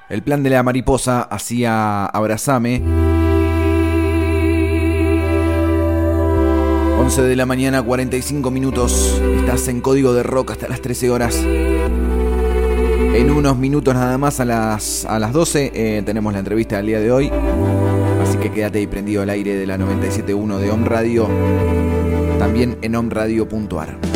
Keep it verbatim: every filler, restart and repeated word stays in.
El plan de la mariposa hacía Abrazame. once de la mañana, cuarenta y cinco minutos. Estás en Código de Rock hasta las trece horas. En unos minutos nada más, a las, a las doce, eh, tenemos la entrevista del día de hoy. Así que quédate ahí prendido al aire de la noventa y siete punto uno de Om Radio. También en om radio punto a r.